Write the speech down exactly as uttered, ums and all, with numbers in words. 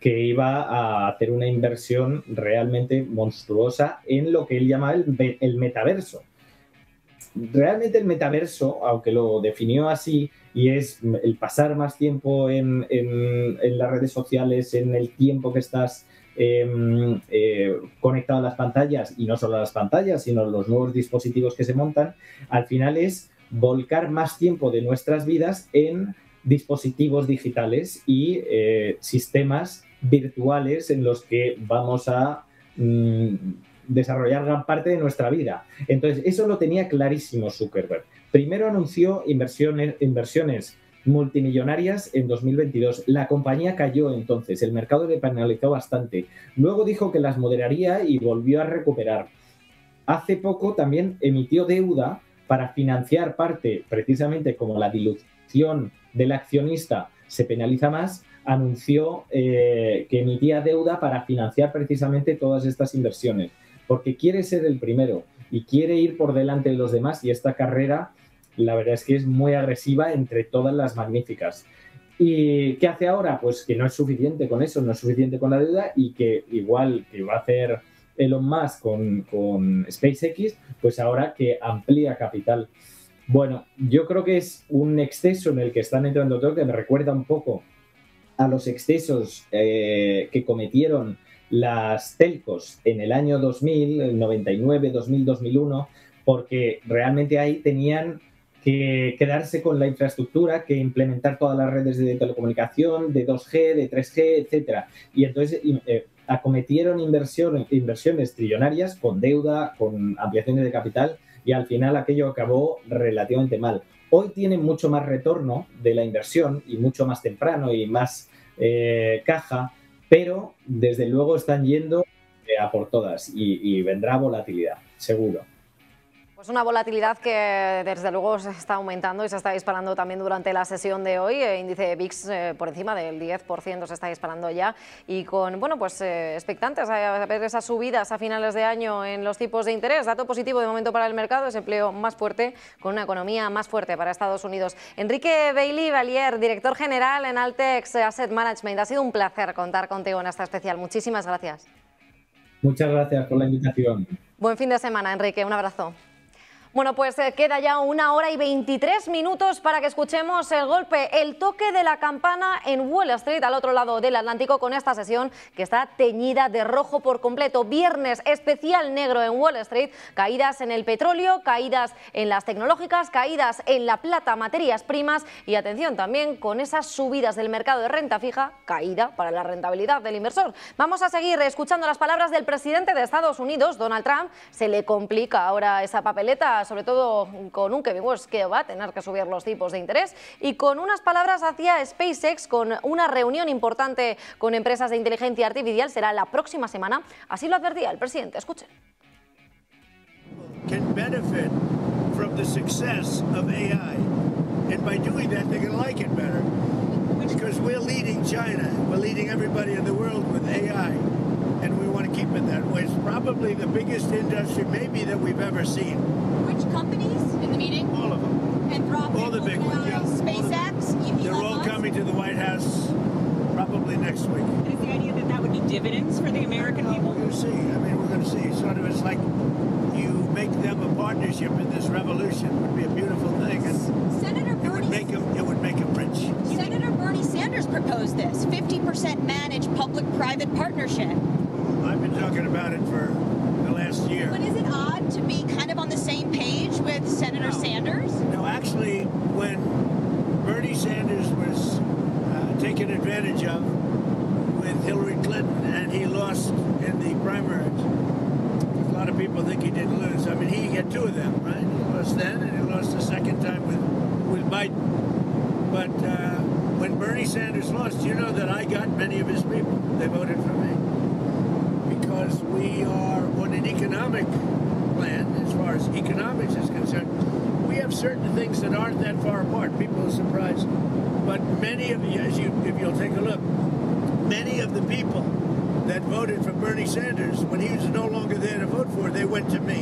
que iba a hacer una inversión realmente monstruosa en lo que él llamaba el, el metaverso. Realmente el metaverso, aunque lo definió así, y es el pasar más tiempo en, en, en las redes sociales, en el tiempo que estás eh, eh, conectado a las pantallas, y no solo a las pantallas, sino los nuevos dispositivos que se montan, al final es volcar más tiempo de nuestras vidas en dispositivos digitales y eh, sistemas virtuales en los que vamos a mmm, desarrollar gran parte de nuestra vida. Entonces, eso lo tenía clarísimo Zuckerberg. Primero anunció inversiones, inversiones multimillonarias en dos mil veintidós. La compañía cayó entonces, el mercado le penalizó bastante. Luego dijo que las moderaría y volvió a recuperar. Hace poco también emitió deuda para financiar parte, precisamente como la dilución del accionista se penaliza más, anunció eh, que emitía deuda para financiar precisamente todas estas inversiones, porque quiere ser el primero y quiere ir por delante de los demás, y esta carrera, la verdad es que es muy agresiva entre todas las magníficas. ¿Y qué hace ahora? Pues que no es suficiente con eso, no es suficiente con la deuda, y que igual que va a hacer Elon Musk con, con SpaceX, pues ahora que amplía capital. Bueno, yo creo que es un exceso en el que están entrando todo, que me recuerda un poco a los excesos eh, que cometieron las telcos en el año dos mil, el noventa y nueve, dos mil, dos mil uno, porque realmente ahí tenían que quedarse con la infraestructura, que implementar todas las redes de telecomunicación, de dos G, de tres G, etcétera. Y entonces eh, acometieron inversión, inversiones trillonarias con deuda, con ampliaciones de capital, y al final aquello acabó relativamente mal. Hoy tienen mucho más retorno de la inversión y mucho más temprano y más eh, caja, pero desde luego están yendo eh, a por todas, y, y vendrá volatilidad, seguro. Pues una volatilidad que desde luego se está aumentando y se está disparando también durante la sesión de hoy. El índice V I X eh, por encima del diez por ciento se está disparando ya, y con, bueno, pues eh, expectantes a ver esas subidas a finales de año en los tipos de interés. Dato positivo de momento para el mercado, es empleo más fuerte, con una economía más fuerte para Estados Unidos. Enrique Bailey Valier, director general en Altex Asset Management. Ha sido un placer contar contigo en esta especial. Muchísimas gracias. Muchas gracias por la invitación. Buen fin de semana, Enrique. Un abrazo. Bueno, pues eh, queda ya una hora y veintitrés minutos para que escuchemos el golpe, el toque de la campana en Wall Street, al otro lado del Atlántico, con esta sesión que está teñida de rojo por completo. Viernes especial negro en Wall Street, caídas en el petróleo, caídas en las tecnológicas, caídas en la plata, materias primas, y atención también con esas subidas del mercado de renta fija, caída para la rentabilidad del inversor. Vamos a seguir escuchando las palabras del presidente de Estados Unidos, Donald Trump. Se le complica ahora esa papeleta, sobre todo con un Kevin Walsh que va a tener que subir los tipos de interés, y con unas palabras hacia SpaceX, con una reunión importante con empresas de inteligencia artificial. Será la próxima semana, así lo advertía el presidente. Escuchen. Can benefit from the success of A I, and by doing that they're going to like it better, because we're leading China, we're leading everybody in the world with A I. And we want to keep it that way. It's probably the biggest industry maybe that we've ever seen. Which companies in the meeting? All of them. Anthropic, all the big ones, yeah. SpaceX, They're all coming to the White House probably next week. And is the idea that that would be dividends for the American well, people? We're going to see. I mean, we're going to see. Sort of, it's like you make them a partnership in this revolution. It would be a beautiful thing. And Senator Bernie, it would make them, it would make them rich. Senator Bernie Sanders proposed this fifty percent managed public-private partnership. I've been talking about it for the last year. But is it odd to be kind of on the same page with Senator no. Sanders? No, actually, when Bernie Sanders was uh, taken advantage of with Hillary Clinton and he lost in the primaries, a lot of people think he didn't lose. I mean, he had two of them, right? He lost then, and he lost the second time with, with Biden. But uh, when Bernie Sanders lost, you know that I got many of his people. They voted for me. Because we are on an economic plan, as far as economics is concerned, we have certain things that aren't that far apart. People are surprised. But many of you, as you, if you'll take a look, many of the people that voted for Bernie Sanders, when he was no longer there to vote for, they went to me.